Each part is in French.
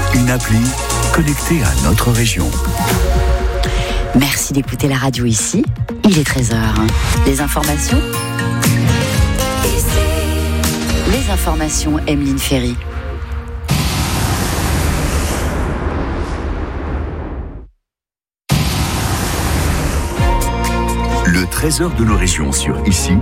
une appli connectée à notre région. Merci d'écouter la radio ici. Il est 13h. Les informations, Emeline Ferry. Le trésor de nos régions sur ici.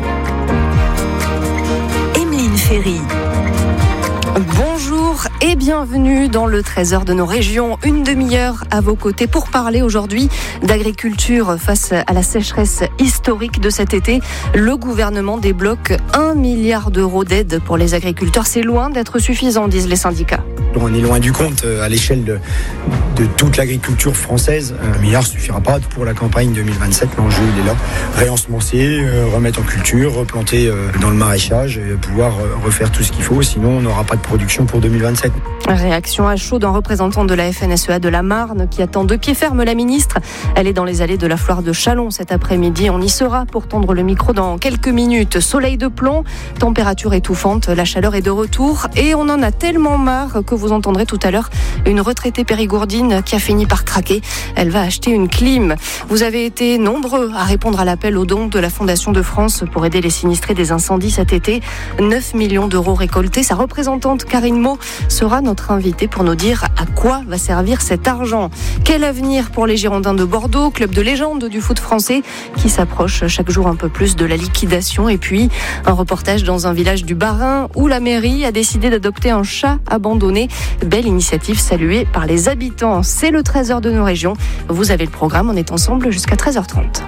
Emeline Ferry. Bonjour et bienvenue dans le trésor de nos régions. Une demi-heure à vos côtés pour parler aujourd'hui d'agriculture face à la sécheresse historique de cet été. Le gouvernement débloque 1 milliard d'euros d'aide pour les agriculteurs. C'est loin d'être suffisant, disent les syndicats. On est loin du compte à l'échelle de toute l'agriculture française. 1 milliard ne suffira pas pour la campagne 2027. L'enjeu, il est là. Réensemencer, remettre en culture, replanter dans le maraîchage et pouvoir refaire tout ce qu'il faut. Sinon, on n'aura pas de production pour 2027. Réaction à chaud d'un représentant de la FNSEA de la Marne qui attend de pied ferme la ministre. Elle est dans les allées de la foire de Châlons cet après-midi. On y sera pour tendre le micro dans quelques minutes. Soleil de plomb, température étouffante, la chaleur est de retour et on en a tellement marre que vous entendrez tout à l'heure une retraitée périgourdine qui a fini par craquer. Elle va acheter une clim. Vous avez été nombreux à répondre à l'appel aux dons de la Fondation de France pour aider les sinistrés des incendies cet été. 9 millions d'euros récoltés. Sa représentante Karine Meaux sera notre invitée pour nous dire à quoi va servir cet argent. Quel avenir pour les Girondins de Bordeaux, club de légende du foot français qui s'approche chaque jour un peu plus de la liquidation. Et puis un reportage dans un village du Bas-Rhin où la mairie a décidé d'adopter un chat abandonné. Belle initiative saluée par les habitants. C'est le trésor de nos régions. Vous avez le programme, on est ensemble jusqu'à 13h30.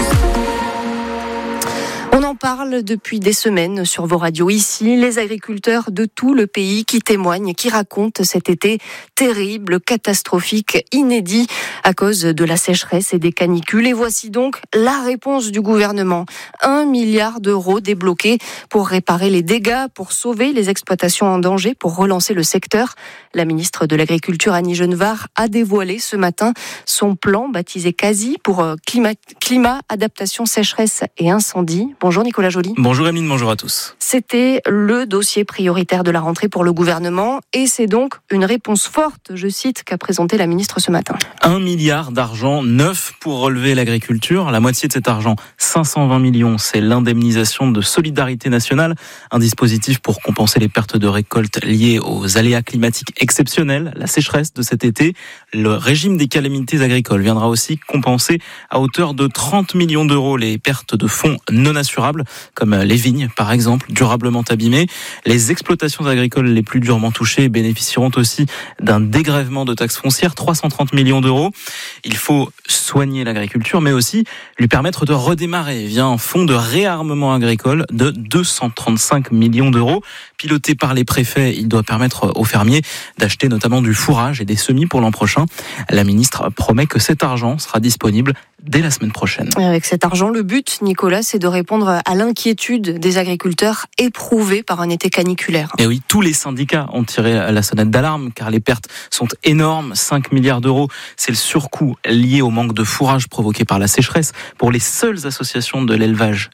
On en parle depuis des semaines sur vos radios ici, les agriculteurs de tout le pays qui témoignent, qui racontent cet été terrible, catastrophique, inédit à cause de la sécheresse et des canicules. Et voici donc la réponse du gouvernement. 1 milliard d'euros débloqués pour réparer les dégâts, pour sauver les exploitations en danger, pour relancer le secteur. La ministre de l'Agriculture, Annie Genevard, a dévoilé ce matin son plan baptisé CASI pour climat, adaptation, sécheresse et incendie. Bonjour Nicolas Joly. Bonjour Emeline, bonjour à tous. C'était le dossier prioritaire de la rentrée pour le gouvernement et c'est donc une réponse forte, je cite, qu'a présenté la ministre ce matin. 1 milliard d'argent neuf pour relever l'agriculture. La moitié de cet argent, 520 millions, c'est l'indemnisation de solidarité nationale, un dispositif pour compenser les pertes de récolte liées aux aléas climatiques exceptionnels, la sécheresse de cet été. Le régime des calamités agricoles viendra aussi compenser à hauteur de 30 millions d'euros les pertes de fonds non assurables, comme les vignes par exemple, durablement abîmées. Les exploitations agricoles les plus durement touchées bénéficieront aussi d'un dégrèvement de taxes foncières, 330 millions d'euros. Il faut soigner l'agriculture, mais aussi lui permettre de redémarrer via un fonds de réarmement agricole de 235 millions d'euros. Piloté par les préfets, il doit permettre aux fermiers d'acheter notamment du fourrage et des semis pour l'an prochain. La ministre promet que cet argent sera disponible dès la semaine prochaine. Avec cet argent, le but, Nicolas, c'est de répondre à l'inquiétude des agriculteurs éprouvés par un été caniculaire. Et oui, tous les syndicats ont tiré la sonnette d'alarme car les pertes sont énormes. 5 milliards d'euros, c'est le surcoût lié au manque de fourrage provoqué par la sécheresse pour les seules associations de l'élevage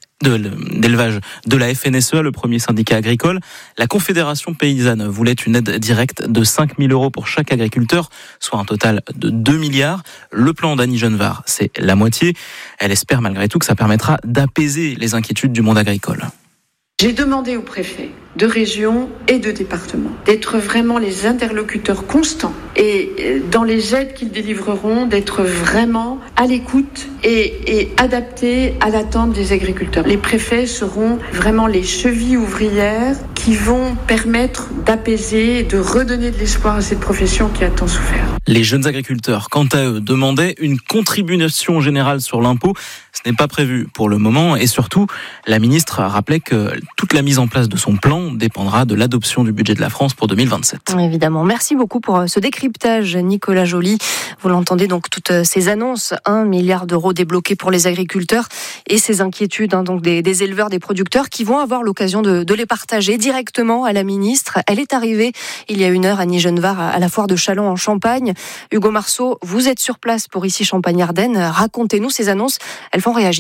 de la FNSEA, le premier syndicat agricole. La Confédération paysanne voulait une aide directe de 5 000 euros pour chaque agriculteur, soit un total de 2 milliards. Le plan d'Annie Genevard, c'est la moitié. Elle espère malgré tout que ça permettra d'apaiser les inquiétudes du monde agricole. J'ai demandé aux préfets de région et de département d'être vraiment les interlocuteurs constants et dans les aides qu'ils délivreront, d'être vraiment à l'écoute et adaptés à l'attente des agriculteurs. Les préfets seront vraiment les chevilles ouvrières qui vont permettre d'apaiser, de redonner de l'espoir à cette profession qui a tant souffert. Les jeunes agriculteurs, quant à eux, demandaient une contribution générale sur l'impôt. Ce n'est pas prévu pour le moment et surtout, la ministre rappelait que toute la mise en place de son plan dépendra de l'adoption du budget de la France pour 2027. Évidemment. Merci beaucoup pour ce décryptage, Nicolas Joly. Vous l'entendez donc, toutes ces annonces, 1 milliard d'euros débloqués pour les agriculteurs et ces inquiétudes donc des éleveurs, des producteurs qui vont avoir l'occasion de les partager directement à la ministre. Elle est arrivée il y a une heure, Annie Genevard, à la foire de Châlons en Champagne. Hugo Marceau, vous êtes sur place pour ici Champagne-Ardenne. Racontez-nous ces annonces, elles font réagir.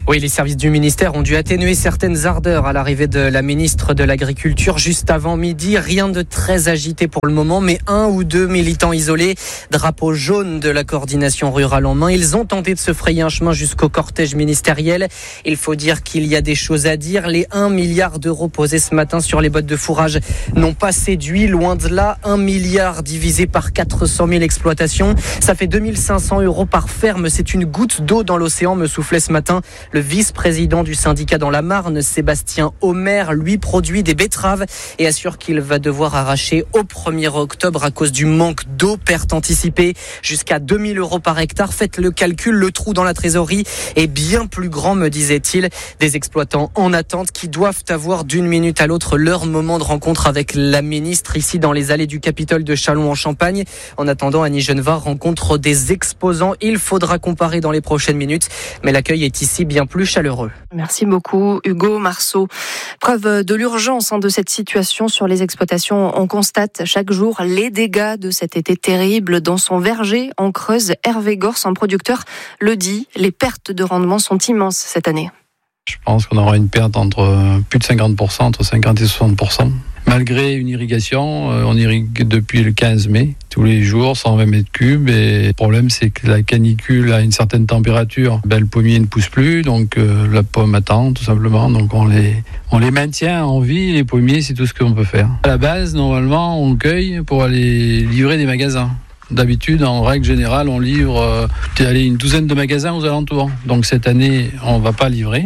Oui, les services du ministère ont dû atténuer certaines ardeurs à l'arrivée de la ministre de l'Agriculture juste avant midi. Rien de très agité pour le moment, mais 1 ou 2 militants isolés, drapeau jaune de la coordination rurale en main. Ils ont tenté de se frayer un chemin jusqu'au cortège ministériel. Il faut dire qu'il y a des choses à dire. Les 1 milliard d'euros posés ce matin sur les bottes de fourrage n'ont pas séduit, loin de là. 1 milliard divisé par 400 000 exploitations. Ça fait 2 500 euros par ferme. C'est une goutte d'eau dans l'océan, me soufflait ce matin le vice-président du syndicat dans la Marne, Sébastien Homer, lui produit des betteraves et assure qu'il va devoir arracher au 1er octobre à cause du manque d'eau, perte anticipée jusqu'à 2 000 euros par hectare. Faites le calcul, le trou dans la trésorerie est bien plus grand, me disait-il. Des exploitants en attente qui doivent avoir d'une minute à l'autre leur moment de rencontre avec la ministre ici dans les allées du Capitole de Châlons-en-Champagne. En attendant, Annie Genevard rencontre des exposants. Il faudra comparer dans les prochaines minutes, mais l'accueil est ici bien plus chaleureux. Merci beaucoup Hugo Marceau. Preuve de l'urgence de cette situation sur les exploitations. On constate chaque jour les dégâts de cet été terrible. Dans son verger en Creuse, Hervé Gors, un producteur, le dit, les pertes de rendement sont immenses cette année. Je pense qu'on aura une perte entre plus de 50%, entre 50 et 60%. Malgré une irrigation, on irrigue depuis le 15 mai, tous les jours, 120 mètres cubes. Et le problème, c'est que la canicule, à une certaine température, le pommier ne pousse plus, donc la pomme attend, tout simplement. Donc on les maintient en vie, les pommiers, c'est tout ce qu'on peut faire. À la base, normalement, on cueille pour aller livrer des magasins. D'habitude, en règle générale, on livre une douzaine de magasins aux alentours. Donc cette année, on ne va pas livrer,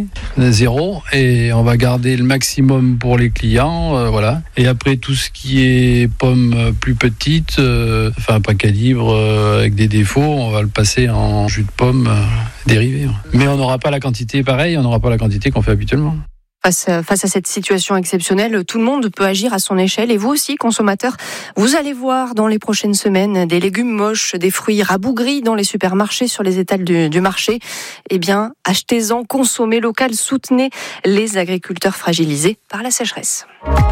0, et on va garder le maximum pour les clients, voilà. Et après, tout ce qui est pommes plus petites, pas calibre, avec des défauts, on va le passer en jus de pomme dérivé. Mais on n'aura pas la quantité pareille, on n'aura pas la quantité qu'on fait habituellement. Face à cette situation exceptionnelle, tout le monde peut agir à son échelle. Et vous aussi, consommateurs, vous allez voir dans les prochaines semaines des légumes moches, des fruits rabougris dans les supermarchés, sur les étals du marché. Eh bien, achetez-en, consommez local, soutenez les agriculteurs fragilisés par la sécheresse.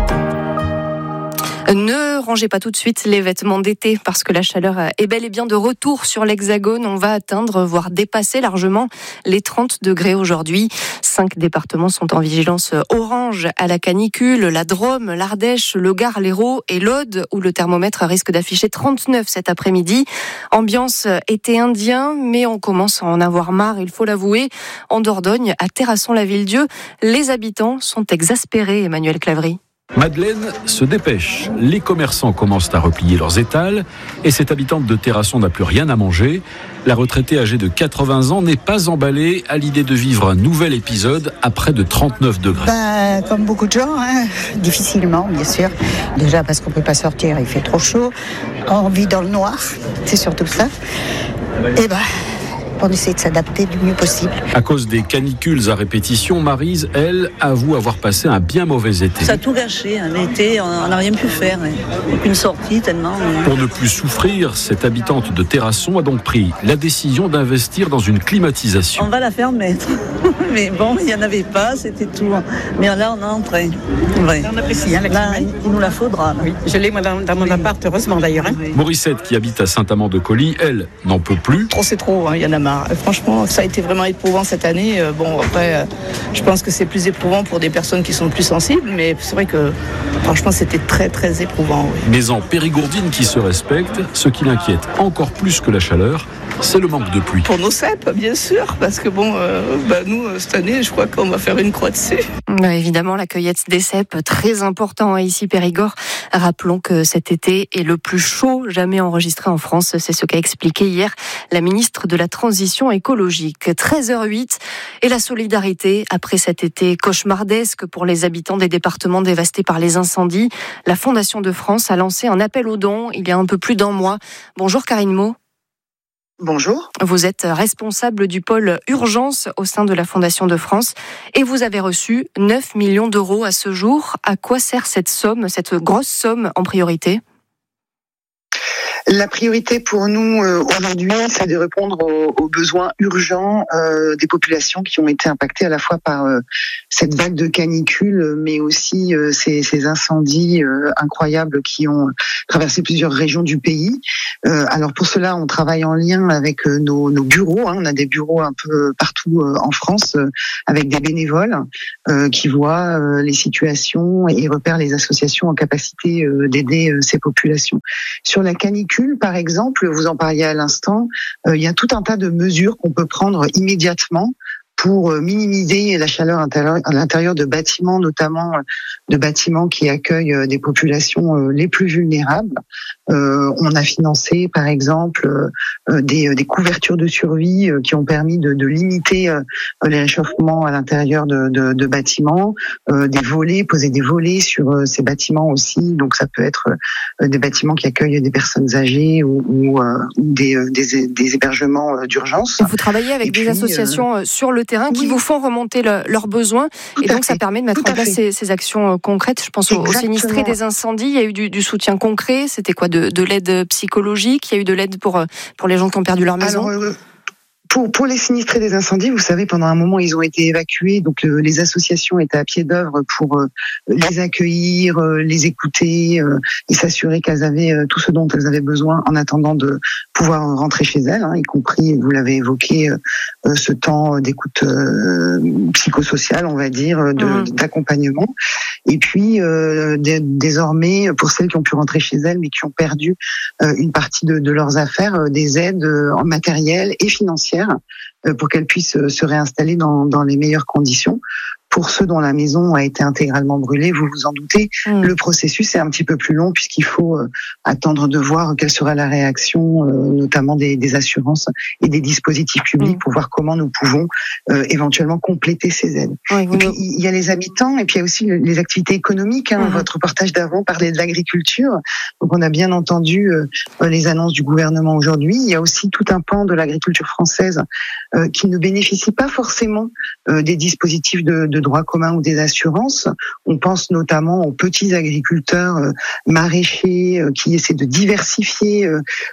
Ne rangez pas tout de suite les vêtements d'été parce que la chaleur est bel et bien de retour sur l'Hexagone. On va atteindre, voire dépasser largement les 30 degrés aujourd'hui. 5 départements sont en vigilance orange à la canicule. La Drôme, l'Ardèche, le Gard, l'Hérault et l'Aude où le thermomètre risque d'afficher 39 cet après-midi. Ambiance été indien, mais on commence à en avoir marre, il faut l'avouer. En Dordogne, à Terrasson-la-Ville-Dieu, les habitants sont exaspérés, Emmanuel Clavry. Madeleine se dépêche. Les commerçants commencent à replier leurs étals et cette habitante de Terrasson n'a plus rien à manger. La retraitée âgée de 80 ans n'est pas emballée à l'idée de vivre un nouvel épisode à près de 39 degrés. Comme beaucoup de gens, difficilement bien sûr. Déjà parce qu'on ne peut pas sortir, il fait trop chaud. On vit dans le noir, c'est surtout ça. Et on essaie de s'adapter du mieux possible. À cause des canicules à répétition, Maryse, elle, avoue avoir passé un bien mauvais été. Ça a tout gâché, l'été, on n'a rien pu faire. Aucune sortie tellement. Pour ne plus souffrir, cette habitante de Terrasson a donc pris la décision d'investir dans une climatisation. On va la faire mettre. Mais bon, il n'y en avait pas, c'était tout. Mais là, on est en train. Ouais. On apprécie la là, il nous la faudra. Là. Oui. Je l'ai moi dans mon appart, heureusement d'ailleurs. Morissette, qui habite à Saint-Amand-de-Coly, elle, n'en peut plus. C'est trop, il y en a marre. Franchement, ça a été vraiment éprouvant cette année. Après, je pense que c'est plus éprouvant pour des personnes qui sont plus sensibles, mais c'est vrai que franchement, c'était très, très éprouvant. Oui. Mais en Périgourdine qui se respecte, ce qui l'inquiète encore plus que la chaleur, c'est le manque de pluie. Pour nos cèpes, bien sûr, parce que nous, cette année, je crois qu'on va faire une croix dessus. Évidemment, la cueillette des cèpes, très important ici, Périgord. Rappelons que cet été est le plus chaud jamais enregistré en France. C'est ce qu'a expliqué hier la ministre de la Transition écologique. 13h08 et la solidarité après cet été cauchemardesque pour les habitants des départements dévastés par les incendies. La Fondation de France a lancé un appel aux dons il y a un peu plus d'un mois. Bonjour Karine Maud. Bonjour. Vous êtes responsable du pôle urgence au sein de la Fondation de France et vous avez reçu 9 millions d'euros à ce jour. À quoi sert cette somme, cette grosse somme en priorité ? La priorité pour nous aujourd'hui, c'est de répondre aux besoins urgents des populations qui ont été impactées à la fois par cette vague de canicule, mais aussi ces incendies incroyables qui ont traversé plusieurs régions du pays. Alors pour cela, on travaille en lien avec nos bureaux. On a des bureaux un peu partout en France avec des bénévoles qui voient les situations et repèrent les associations en capacité d'aider ces populations. Sur la canicule, par exemple, vous en parliez à l'instant, il y a tout un tas de mesures qu'on peut prendre immédiatement pour minimiser la chaleur à l'intérieur de bâtiments, notamment de bâtiments qui accueillent des populations les plus vulnérables. On a financé, par exemple, des couvertures de survie qui ont permis de limiter les réchauffements à l'intérieur de bâtiments, poser des volets sur ces bâtiments aussi. Donc ça peut être des bâtiments qui accueillent des personnes âgées ou des hébergements d'urgence. Vous travaillez avec des associations sur le terrain qui vous font remonter leurs besoins, et donc ça permet de mettre en place ces actions concrètes. Je pense aux sinistrés des incendies. Il y a eu du soutien concret. C'était quoi, de l'aide psychologique? Il y a eu de l'aide pour les gens qui ont perdu leur maison? Alors, pour les sinistrés des incendies, vous savez, pendant un moment, ils ont été évacués. Donc, les associations étaient à pied d'œuvre pour les accueillir, les écouter et s'assurer qu'elles avaient tout ce dont elles avaient besoin en attendant de pouvoir rentrer chez elles, y compris, vous l'avez évoqué, ce temps d'écoute psychosociale, on va dire, d'accompagnement. Et puis, désormais, pour celles qui ont pu rentrer chez elles mais qui ont perdu une partie de leurs affaires, des aides en matériel et financières pour qu'elles puissent se réinstaller dans les meilleures conditions. Pour ceux dont la maison a été intégralement brûlée, vous vous en doutez, le processus est un petit peu plus long puisqu'il faut attendre de voir quelle sera la réaction, notamment des assurances et des dispositifs publics pour voir comment nous pouvons éventuellement compléter ces aides. Et puis, il y a les habitants et puis il y a aussi les activités économiques. Votre reportage d'avant parlait de l'agriculture. Donc on a bien entendu les annonces du gouvernement aujourd'hui. Il y a aussi tout un pan de l'agriculture française qui ne bénéficie pas forcément des dispositifs de droit commun ou des assurances. On pense notamment aux petits agriculteurs maraîchers qui essaient de diversifier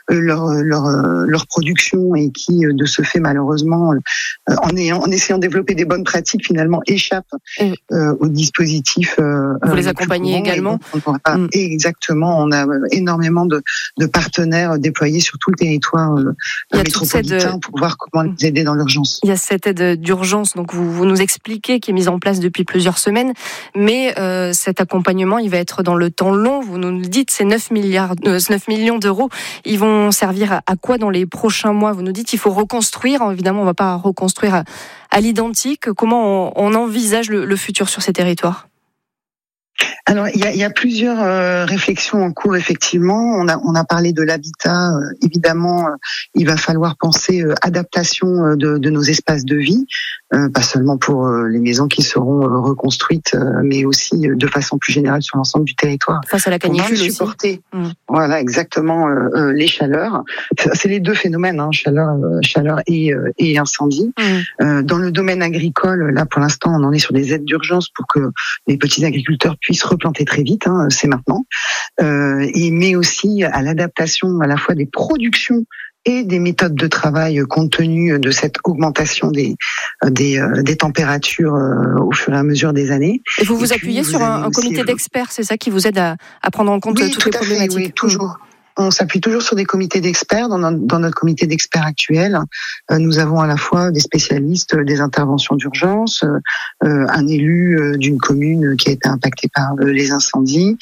leur production et qui, de ce fait, malheureusement, en essayant de développer des bonnes pratiques, finalement, échappent aux dispositifs. Vous les accompagnez également? Exactement. On a énormément de partenaires déployés sur tout le territoire métropolitain pour voir comment les aider dans l'urgence. Il y a cette aide d'urgence, donc vous nous expliquez, qui est mise en place depuis plusieurs semaines, mais cet accompagnement, il va être dans le temps long. Vous nous le dites, ces 9 millions d'euros, ils vont servir à quoi dans les prochains mois? Vous nous dites qu'il faut reconstruire. Évidemment, on ne va pas reconstruire à l'identique. Comment on envisage le futur sur ces territoires? Alors, il y a plusieurs réflexions en cours, effectivement. On a parlé de l'habitat. Évidemment, il va falloir penser adaptation de nos espaces de vie, pas seulement pour les maisons qui seront reconstruites, mais aussi de façon plus générale sur l'ensemble du territoire. Face à la canicule aussi. Supporter, voilà, exactement, les chaleurs. C'est les deux phénomènes, chaleur et incendie. Dans le domaine agricole, là, pour l'instant, on en est sur des aides d'urgence pour que les petits agriculteurs puissent replanter très vite, c'est maintenant, mais aussi à l'adaptation à la fois des productions et des méthodes de travail compte tenu de cette augmentation des températures au fur et à mesure des années. Et vous vous appuyez sur un comité d'experts, c'est ça qui vous aide à prendre en compte toutes les problématiques? Oui, toujours. On s'appuie toujours sur des comités d'experts. Dans notre comité d'experts actuel, nous avons à la fois des spécialistes des interventions d'urgence, un élu d'une commune qui a été impactée par les incendies,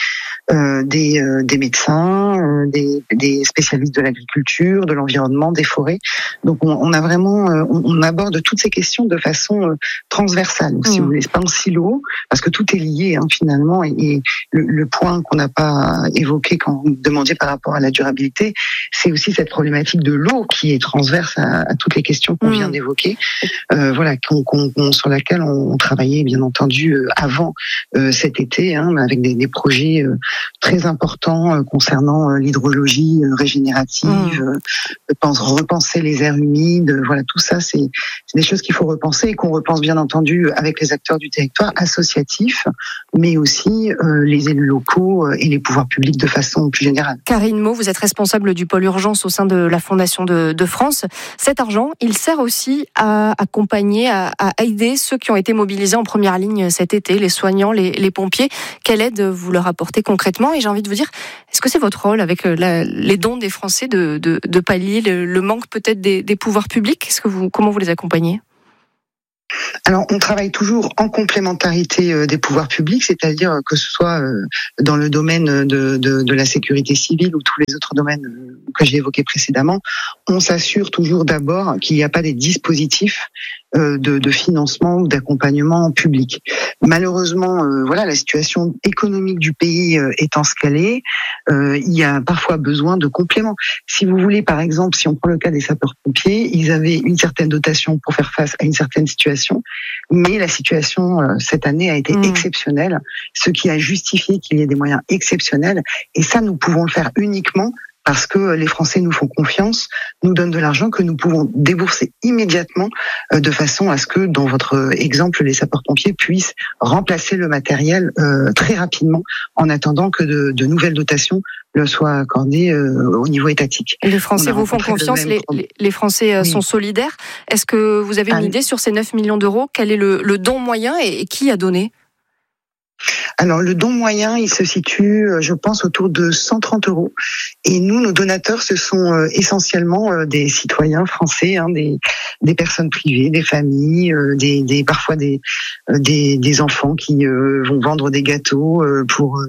des médecins, des spécialistes de l'agriculture, de l'environnement, des forêts. Donc on a vraiment, on aborde toutes ces questions de façon transversale, si vous voulez, pas en silo, parce que tout est lié finalement. Et le point qu'on n'a pas évoqué quand vous demandiez par rapport à la durabilité, c'est aussi cette problématique de l'eau qui est transverse à toutes les questions qu'on vient d'évoquer, voilà, sur laquelle on travaillait bien entendu avant cet été, avec des projets très importants concernant l'hydrologie régénérative, repenser les aires humides, voilà, tout ça, c'est des choses qu'il faut repenser et qu'on repense bien entendu avec les acteurs du territoire associatif, mais aussi les élus locaux et les pouvoirs publics de façon plus générale. Karine Mo, vous êtes responsable du pôle urgence au sein de la Fondation de France. Cet argent, il sert aussi à accompagner, à aider ceux qui ont été mobilisés en première ligne cet été, les soignants, les pompiers. Quelle aide vous leur apportez concrètement ? Et j'ai envie de vous dire, est-ce que c'est votre rôle avec les dons des Français de pallier le manque peut-être des pouvoirs publics ? Comment vous les accompagnez ? Alors, on travaille toujours en complémentarité des pouvoirs publics, c'est-à-dire que ce soit dans le domaine de la sécurité civile ou tous les autres domaines que j'ai évoqués précédemment. On s'assure toujours d'abord qu'il n'y a pas des dispositifs de financement ou d'accompagnement public. Malheureusement, la situation économique du pays étant ce qu'elle est, il y a parfois besoin de compléments. Si vous voulez, par exemple, si on prend le cas des sapeurs-pompiers, ils avaient une certaine dotation pour faire face à une certaine situation, mais la situation cette année a été exceptionnelle, ce qui a justifié qu'il y ait des moyens exceptionnels, et ça, nous pouvons le faire uniquement parce que les Français nous font confiance, nous donnent de l'argent que nous pouvons débourser immédiatement de façon à ce que, dans votre exemple, les sapeurs-pompiers puissent remplacer le matériel très rapidement en attendant que de nouvelles dotations leur soient accordées au niveau étatique. Les Français vous font confiance, les Français sont solidaires. Est-ce que vous avez une idée sur ces 9 millions d'euros ? Quel est le don moyen et qui a donné ? Alors, le don moyen, il se situe, je pense, autour de 130 €. Et nous, nos donateurs, ce sont essentiellement des citoyens français, des personnes privées, des familles, parfois des enfants qui vont vendre des gâteaux pour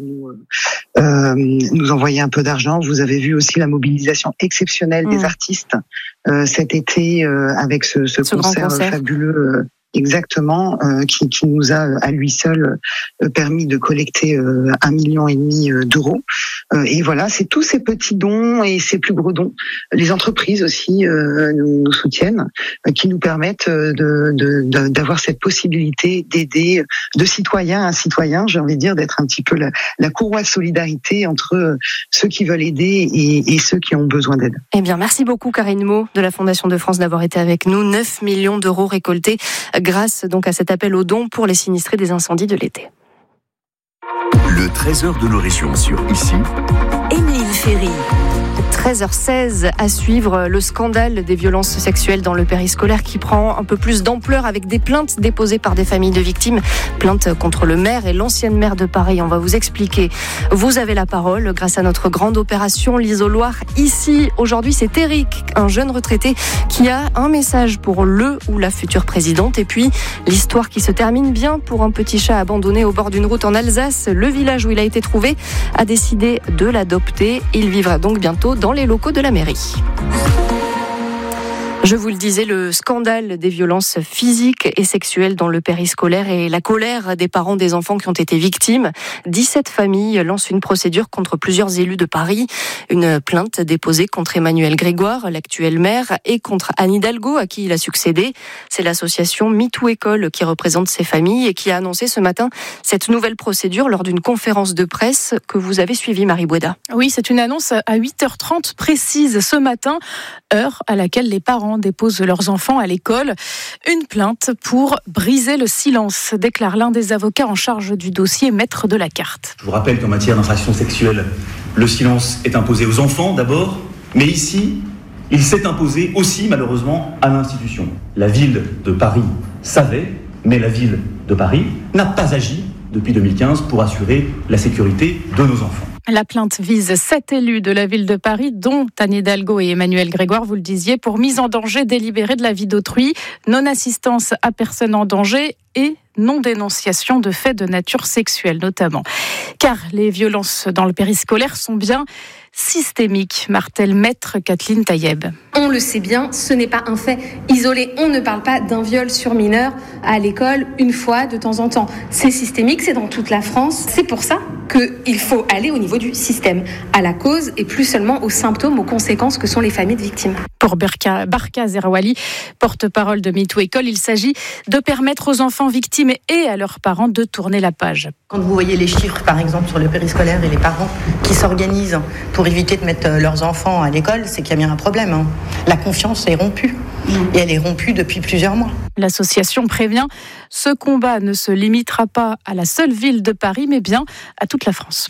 nous envoyer un peu d'argent. Vous avez vu aussi la mobilisation exceptionnelle des artistes cet été avec ce concert fabuleux. Exactement, qui nous a à lui seul permis de collecter 1,5 million d'euros. Et voilà, c'est tous ces petits dons et ces plus gros dons. Les entreprises aussi nous soutiennent, qui nous permettent d'avoir cette possibilité d'aider de citoyen à citoyen, j'ai envie de dire, d'être un petit peu la courroie de solidarité entre ceux qui veulent aider et ceux qui ont besoin d'aide. Eh bien, merci beaucoup Karine Mo de la Fondation de France d'avoir été avec nous. 9 millions d'euros récoltés grâce donc à cet appel aux dons pour les sinistrés des incendies de l'été. Le trésor de nos régions sur Ici, Émeline Ferry. 13h16 à suivre le scandale des violences sexuelles dans le périscolaire qui prend un peu plus d'ampleur avec des plaintes déposées par des familles de victimes. Plaintes contre le maire et l'ancienne maire de Paris. On va vous expliquer. Vous avez la parole grâce à notre grande opération l'isoloir ici. Aujourd'hui, c'est Eric, un jeune retraité qui a un message pour le ou la future présidente. Et puis, l'histoire qui se termine bien pour un petit chat abandonné au bord d'une route en Alsace. Le village où il a été trouvé a décidé de l'adopter. Il vivra donc bientôt dans les locaux de la mairie. Je vous le disais, le scandale des violences physiques et sexuelles dans le périscolaire et la colère des parents des enfants qui ont été victimes. 17 familles lancent une procédure contre plusieurs élus de Paris. Une plainte déposée contre Emmanuel Grégoire, l'actuel maire, et contre Anne Hidalgo, à qui il a succédé. C'est l'association MeToo École qui représente ces familles et qui a annoncé ce matin cette nouvelle procédure lors d'une conférence de presse que vous avez suivie, Marie Boueda. Oui, c'est une annonce à 8h30 précise ce matin, heure à laquelle les parents déposent leurs enfants à l'école. Une plainte pour briser le silence, déclare l'un des avocats en charge du dossier, maître de la carte. Je vous rappelle qu'en matière d'infraction sexuelle, le silence est imposé aux enfants d'abord, mais ici, il s'est imposé aussi malheureusement à l'institution. La ville de Paris savait, mais la ville de Paris n'a pas agi depuis 2015 pour assurer la sécurité de nos enfants. La plainte vise 7 élus de la ville de Paris, dont Anne Hidalgo et Emmanuel Grégoire, vous le disiez, pour mise en danger délibérée de la vie d'autrui, non-assistance à personne en danger et non-dénonciation de faits de nature sexuelle notamment. Car les violences dans le périscolaire sont bien systémiques, martèle maître Kathleen Tayeb. On le sait bien, ce n'est pas un fait isolé. On ne parle pas d'un viol sur mineur à l'école une fois de temps en temps. C'est systémique, c'est dans toute la France. C'est pour ça qu'il faut aller au niveau du système, à la cause et plus seulement aux symptômes, aux conséquences que sont les familles de victimes. Pour Barka Zerwali, porte-parole de MeToo École, il s'agit de permettre aux enfants victimes et à leurs parents de tourner la page. Quand vous voyez les chiffres, par exemple, sur le périscolaire et les parents qui s'organisent pour éviter de mettre leurs enfants à l'école, c'est qu'il y a bien un problème. La confiance est rompue. Et elle est rompue depuis plusieurs mois. L'association prévient, ce combat ne se limitera pas à la seule ville de Paris, mais bien à toute la France.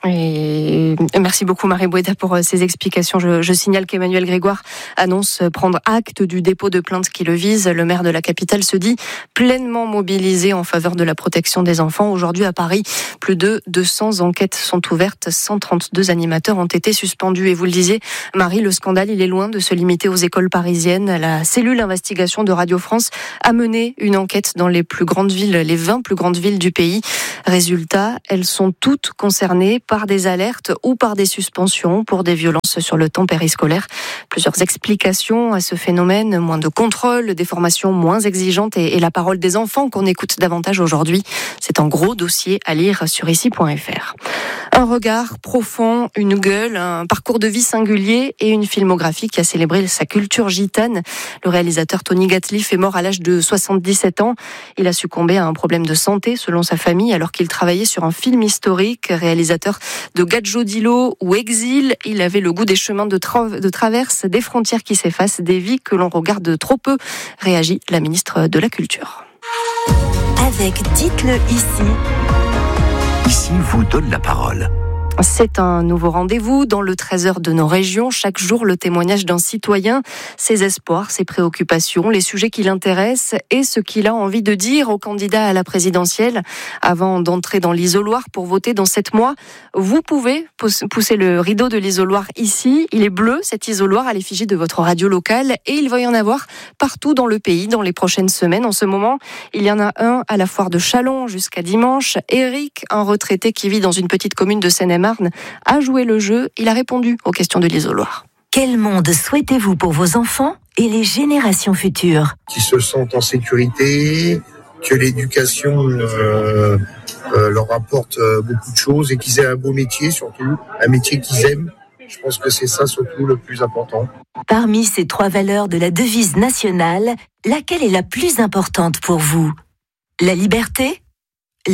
Et merci beaucoup Marie Boueda pour ces explications. Je signale qu'Emmanuel Grégoire annonce prendre acte du dépôt de plainte qui le vise. Le maire de la capitale se dit pleinement mobilisé en faveur de la protection des enfants. Aujourd'hui à Paris, plus de 200 enquêtes sont ouvertes. 132 animateurs ont été suspendus. Et vous le disiez, Marie, le scandale, il est loin de se limiter aux écoles parisiennes. La cellule investigation de Radio France a mené une enquête dans les plus grandes villes, les 20 plus grandes villes du pays. Résultat, elles sont toutes concernées par des alertes ou par des suspensions pour des violences sur le temps périscolaire. Plusieurs explications à ce phénomène, moins de contrôle, des formations moins exigeantes et la parole des enfants qu'on écoute davantage aujourd'hui. C'est un gros dossier à lire sur ici.fr. Un regard profond, une gueule, un parcours de vie singulier et une filmographie qui a célébré sa culture gitane. Le réalisateur Tony Gatliff est mort à l'âge de 77 ans. Il a succombé à un problème de santé selon sa famille alors qu'il travaillait sur un film historique. Réalisateur de Gadjodilo ou Exil, il avait le goût des chemins de traverse, des frontières qui s'effacent, des vies que l'on regarde trop peu, réagit la ministre de la Culture. Avec Dites-le ici. Ici vous donne la parole. C'est un nouveau rendez-vous dans le 13h de nos régions. Chaque jour, le témoignage d'un citoyen, ses espoirs, ses préoccupations, les sujets qui l'intéressent et ce qu'il a envie de dire au candidat à la présidentielle avant d'entrer dans l'isoloir pour voter dans 7 mois. Vous pouvez pousser le rideau de l'isoloir ici. Il est bleu, cet isoloir, à l'effigie de votre radio locale et il va y en avoir partout dans le pays dans les prochaines semaines. En ce moment, il y en a un à la foire de Châlons jusqu'à dimanche. Eric, un retraité qui vit dans une petite commune de Seine-et-Marne, a joué le jeu. Il a répondu aux questions de l'isoloir. Quel monde souhaitez-vous pour vos enfants et les générations futures ? Qu'ils se sentent en sécurité, que l'éducation leur apporte beaucoup de choses et qu'ils aient un beau métier surtout, un métier qu'ils aiment. Je pense que c'est ça surtout le plus important. Parmi ces 3 valeurs de la devise nationale, laquelle est la plus importante pour vous ? La liberté ? L'égalité ?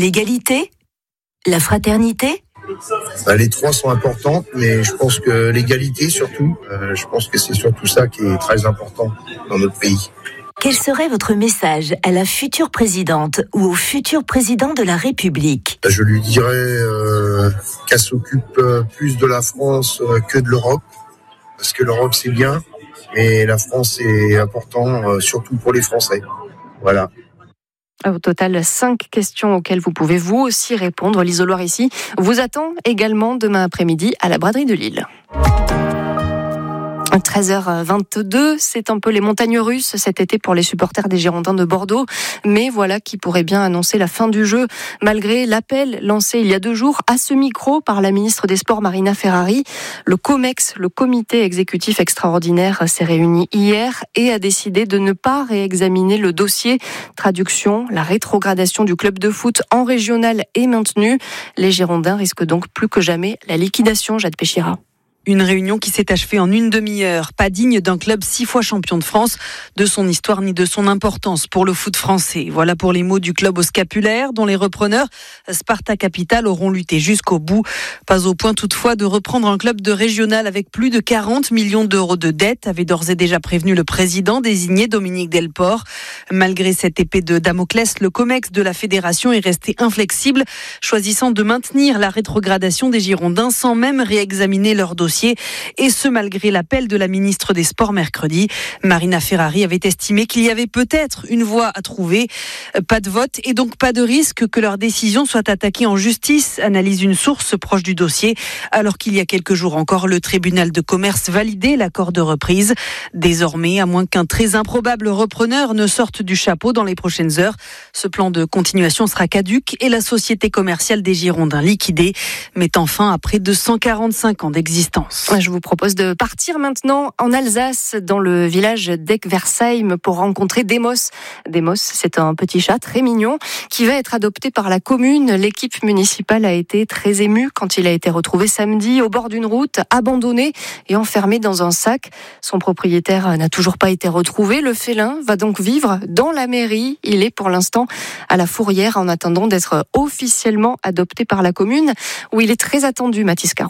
La fraternité ? Les 3 sont importantes, mais je pense que l'égalité surtout, je pense que c'est surtout ça qui est très important dans notre pays. Quel serait votre message à la future présidente ou au futur président de la République ? Je lui dirais qu'elle s'occupe plus de la France que de l'Europe, parce que l'Europe c'est bien, mais la France est important surtout pour les Français. Voilà. Au total, 5 questions auxquelles vous pouvez vous aussi répondre. L'isoloir ici vous attend également demain après-midi à la braderie de Lille. 13h22, c'est un peu les montagnes russes cet été pour les supporters des Girondins de Bordeaux. Mais voilà qui pourrait bien annoncer la fin du jeu, malgré l'appel lancé il y a 2 jours à ce micro par la ministre des Sports Marina Ferrari. Le COMEX, le comité exécutif extraordinaire, s'est réuni hier et a décidé de ne pas réexaminer le dossier. Traduction, la rétrogradation du club de foot en régional est maintenue. Les Girondins risquent donc plus que jamais la liquidation, Jade Péchira. Une réunion qui s'est achevée en une demi-heure, pas digne d'un club 6 fois champion de France, de son histoire ni de son importance pour le foot français. Voilà pour les mots du club au scapulaire, dont les repreneurs, Sparta Capital, auront lutté jusqu'au bout. Pas au point toutefois de reprendre un club de régional avec plus de 40 millions d'euros de dettes, avait d'ores et déjà prévenu le président désigné Dominique Delport. Malgré cette épée de Damoclès, le COMEX de la fédération est resté inflexible, choisissant de maintenir la rétrogradation des Girondins sans même réexaminer leur dossier. Et ce malgré l'appel de la ministre des Sports mercredi. Marina Ferrari avait estimé qu'il y avait peut-être une voie à trouver. Pas de vote et donc pas de risque que leur décision soit attaquée en justice, analyse une source proche du dossier, alors qu'il y a quelques jours encore, le tribunal de commerce validait l'accord de reprise. Désormais, à moins qu'un très improbable repreneur ne sorte du chapeau dans les prochaines heures, ce plan de continuation sera caduc et la société commerciale des Girondins liquidée, mettant fin à près de 145 ans d'existence. Je vous propose de partir maintenant en Alsace, dans le village d'Eckersheim, pour rencontrer Demos. Demos, c'est un petit chat très mignon qui va être adopté par la commune. L'équipe municipale a été très émue quand il a été retrouvé samedi au bord d'une route, abandonné et enfermé dans un sac. Son propriétaire n'a toujours pas été retrouvé. Le félin va donc vivre dans la mairie. Il est pour l'instant à la Fourrière en attendant d'être officiellement adopté par la commune, où il est très attendu, Mathis Caron.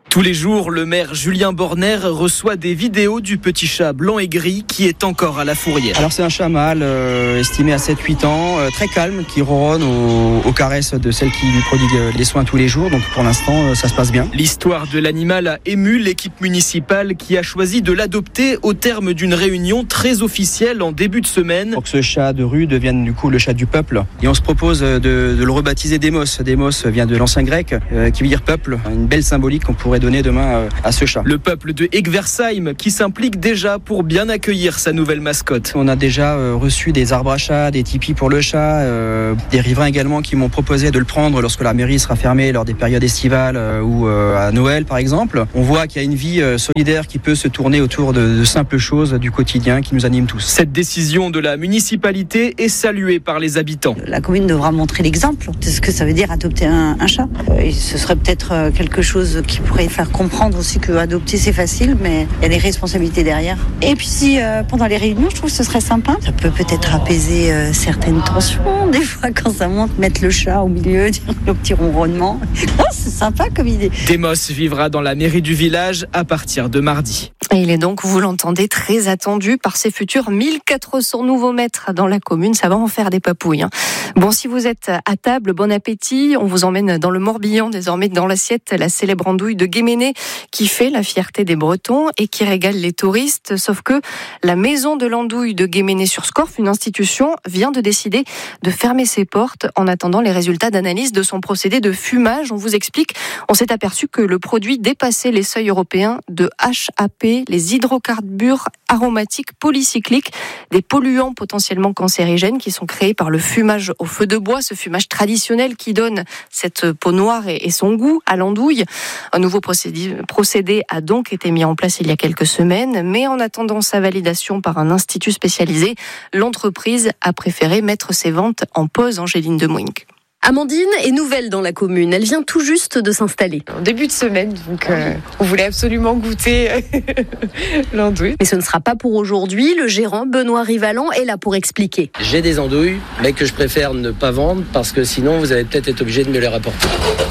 Tous les jours, le maire Julien Borner reçoit des vidéos du petit chat blanc et gris qui est encore à la fourrière. Alors c'est un chat mâle estimé à 7-8 ans, très calme, qui ronronne aux caresses de celle qui lui prodigue les soins tous les jours. Donc pour l'instant, ça se passe bien. L'histoire de l'animal a ému l'équipe municipale qui a choisi de l'adopter au terme d'une réunion très officielle en début de semaine. Pour que ce chat de rue devienne du coup le chat du peuple. Et on se propose de le rebaptiser Démos. Démos vient de l'ancien grec qui veut dire peuple. Une belle symbolique qu'on pourrait donner demain à ce chat. Le peuple de Egversheim qui s'implique déjà pour bien accueillir sa nouvelle mascotte. On a déjà reçu des arbres à chat, des tipis pour le chat, des riverains également qui m'ont proposé de le prendre lorsque la mairie sera fermée lors des périodes estivales ou à Noël par exemple. On voit qu'il y a une vie solidaire qui peut se tourner autour de simples choses du quotidien qui nous animent tous. Cette décision de la municipalité est saluée par les habitants. La commune devra montrer l'exemple de ce que ça veut dire adopter un chat. Et ce serait peut-être quelque chose qui pourrait faire comprendre aussi que adopter c'est facile, mais il y a des responsabilités derrière. Et puis si pendant les réunions, je trouve que ce serait sympa. Ça peut peut-être apaiser certaines tensions. Des fois quand ça monte, mettre le chat au milieu, dire le petit ronronnement. Oh, c'est sympa comme idée. Démos vivra dans la mairie du village à partir de mardi. Et il est donc, vous l'entendez, très attendu par ces futurs 1400 nouveaux maîtres dans la commune. Ça va en faire des papouilles. Bon, si vous êtes à table, bon appétit. On vous emmène dans le Morbihan, désormais dans l'assiette, la célèbre andouille de Guéméné qui fait la fierté des Bretons et qui régale les touristes. Sauf que la maison de l'andouille de Guéméné-sur-Scorff, une institution, vient de décider de fermer ses portes en attendant les résultats d'analyse de son procédé de fumage. On vous explique, on s'est aperçu que le produit dépassait les seuils européens de HAP, les hydrocarbures aromatiques polycycliques, des polluants potentiellement cancérigènes qui sont créés par le fumage au feu de bois, ce fumage traditionnel qui donne cette peau noire et son goût à l'andouille. Un nouveau procédé a donc été mis en place il y a quelques semaines, mais en attendant sa validation par un institut spécialisé, l'entreprise a préféré mettre ses ventes en pause. Angéline Demouinck. Amandine est nouvelle dans la commune, elle vient tout juste de s'installer. En début de semaine, donc on voulait absolument goûter l'andouille. Mais ce ne sera pas pour aujourd'hui, le gérant Benoît Rivalan est là pour expliquer. J'ai des andouilles, mais que je préfère ne pas vendre parce que sinon vous allez peut-être être obligé de me les rapporter.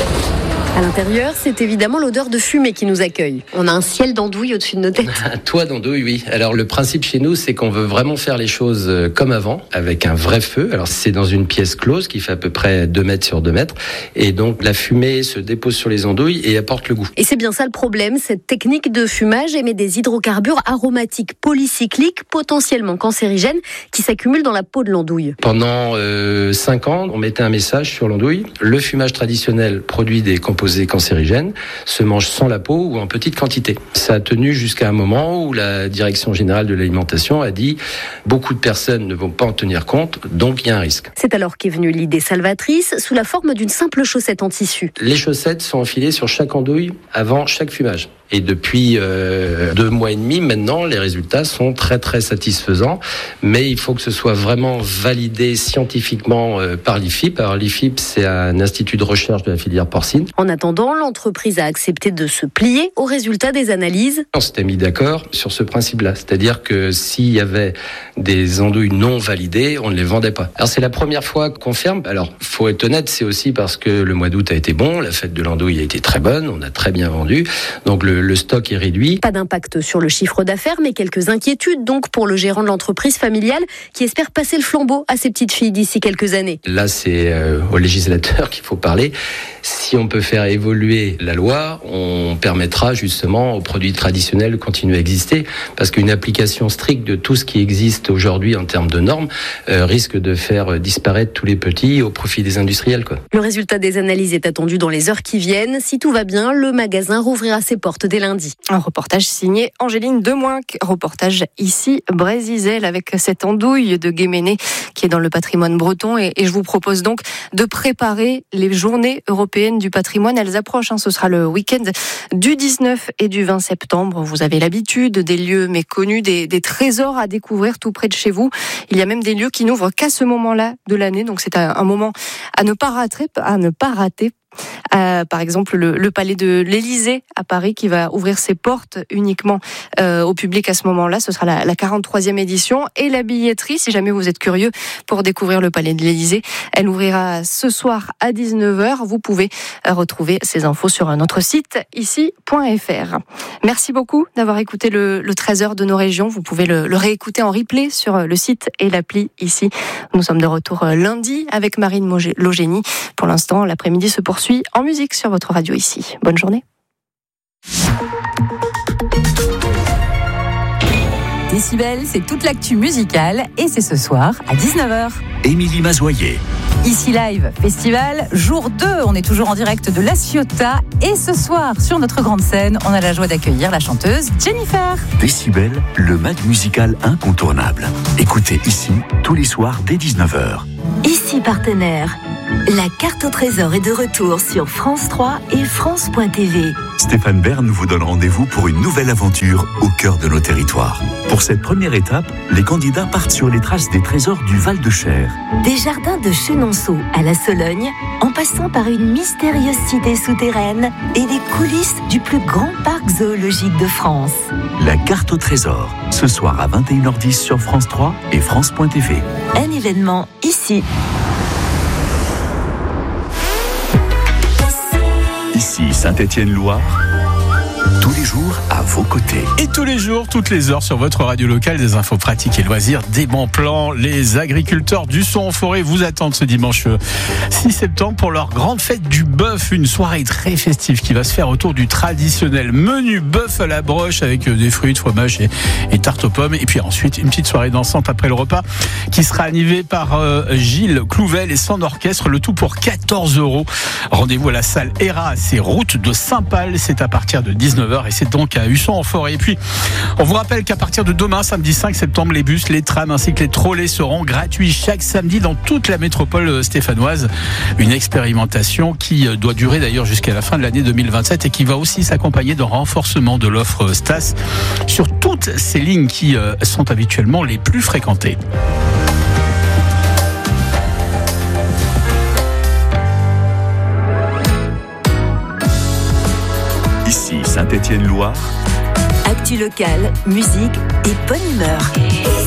À l'intérieur, c'est évidemment l'odeur de fumée qui nous accueille. On a un ciel d'andouille au-dessus de nos têtes. Un toit d'andouille, oui. Alors le principe chez nous, c'est qu'on veut vraiment faire les choses comme avant, avec un vrai feu. Alors c'est dans une pièce close qui fait à peu près 2 mètres sur 2 mètres. Et donc la fumée se dépose sur les andouilles et apporte le goût. Et c'est bien ça le problème. Cette technique de fumage émet des hydrocarbures aromatiques polycycliques, potentiellement cancérigènes, qui s'accumulent dans la peau de l'andouille. Pendant 5 ans, on mettait un message sur l'andouille. Le fumage traditionnel produit des composés cancérigènes, se mange sans la peau ou en petite quantité. Ça a tenu jusqu'à un moment où la Direction générale de l'alimentation a dit beaucoup de personnes ne vont pas en tenir compte, donc il y a un risque. C'est alors qu'est venue l'idée salvatrice sous la forme d'une simple chaussette en tissu. Les chaussettes sont enfilées sur chaque andouille avant chaque fumage. Et depuis 2 mois et demi, maintenant, les résultats sont très très satisfaisants. Mais il faut que ce soit vraiment validé scientifiquement par l'IFIP. Alors l'IFIP, c'est un institut de recherche de la filière porcine. En attendant, l'entreprise a accepté de se plier aux résultats des analyses. On s'était mis d'accord sur ce principe-là. C'est-à-dire que s'il y avait des andouilles non validées, on ne les vendait pas. Alors c'est la première fois qu'on ferme. Alors, faut être honnête, c'est aussi parce que le mois d'août a été bon, la fête de l'andouille a été très bonne, on a très bien vendu. Donc le stock est réduit. Pas d'impact sur le chiffre d'affaires, mais quelques inquiétudes donc pour le gérant de l'entreprise familiale qui espère passer le flambeau à ses petites filles d'ici quelques années. Là, c'est au législateur qu'il faut parler. Si on peut faire évoluer la loi, on permettra justement aux produits traditionnels de continuer à exister, parce qu'une application stricte de tout ce qui existe aujourd'hui en termes de normes risque de faire disparaître tous les petits au profit des industriels, quoi. Le résultat des analyses est attendu dans les heures qui viennent. Si tout va bien, le magasin rouvrira ses portes dès lundi. Un reportage signé Angéline Demouinck. Reportage ici, Brézizel, avec cette andouille de Guéméné qui est dans le patrimoine breton. Et je vous propose donc de préparer les journées européennes du patrimoine. Elles approchent, ce sera le week-end du 19 et du 20 septembre. Vous avez l'habitude des lieux méconnus, des trésors à découvrir tout près de chez vous. Il y a même des lieux qui n'ouvrent qu'à ce moment-là de l'année. Donc c'est un moment à ne pas rater. Par exemple, le palais de l'Élysée à Paris qui va ouvrir ses portes uniquement au public à ce moment-là. Ce sera la 43e édition. Et la billetterie, si jamais vous êtes curieux pour découvrir le palais de l'Élysée, elle ouvrira ce soir à 19h. Vous pouvez retrouver ces infos sur notre site ici.fr. Merci beaucoup d'avoir écouté le 13h de nos régions. Vous pouvez le réécouter en replay sur le site et l'appli ici. Nous sommes de retour lundi avec Marine Logénie. Pour l'instant, l'après-midi se poursuit en musique sur votre radio ici. Bonne journée. Décibel, c'est toute l'actu musicale et c'est ce soir à 19h. Émilie Mazoyer. Ici Live Festival, jour 2, on est toujours en direct de La Ciotat et ce soir, sur notre grande scène, on a la joie d'accueillir la chanteuse Jennifer. Décibel, le mag musical incontournable. Écoutez ici, tous les soirs dès 19h. Ici partenaire. La carte au trésor est de retour sur France 3 et France.tv. Stéphane Bern vous donne rendez-vous pour une nouvelle aventure au cœur de nos territoires. Pour cette première étape, les candidats partent sur les traces des trésors du Val-de-Cher. Des jardins de Chenonceau à la Sologne, en passant par une mystérieuse cité souterraine et les coulisses du plus grand parc zoologique de France. La carte au trésor, ce soir à 21h10 sur France 3 et France.tv. Un événement ici. Ici Saint-Étienne-Loire, tous les jours à vos côtés. Et tous les jours, toutes les heures sur votre radio locale, des infos pratiques et loisirs, des bons plans. Les agriculteurs du Son en Forêt vous attendent ce dimanche 6 septembre pour leur grande fête du bœuf, une soirée très festive qui va se faire autour du traditionnel menu bœuf à la broche avec des fruits, de fromage et tarte aux pommes. Et puis ensuite, une petite soirée dansante après le repas qui sera animée par Gilles Clouvel et son orchestre, le tout pour 14 €. Rendez-vous à la salle ERA, c'est route de Saint-Pal, c'est à partir de 19h et c'est donc à Husson en Forêt. Et puis, on vous rappelle qu'à partir de demain, samedi 5 septembre, les bus, les trams ainsi que les trolleys seront gratuits chaque samedi dans toute la métropole stéphanoise. Une expérimentation qui doit durer d'ailleurs jusqu'à la fin de l'année 2027 et qui va aussi s'accompagner d'un renforcement de l'offre Stas sur toutes ces lignes qui sont habituellement les plus fréquentées. Ici Saint-Étienne-Loire. Actu locale, musique et bonne humeur.